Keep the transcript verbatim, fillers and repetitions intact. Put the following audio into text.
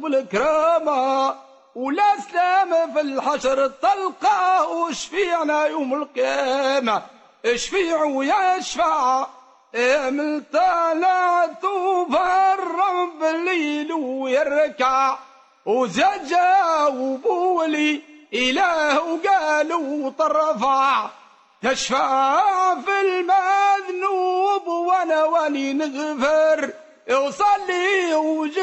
والكرامة ولا سلام في الحشر تلقى وشفيعنا يوم القيامة اشفيع ويشفع من طلعت وفرب الليل ويركع وزجا وبولي إله وقالوا طرفع تشفع في المذنوب وانا واني نغفر وصلي وجي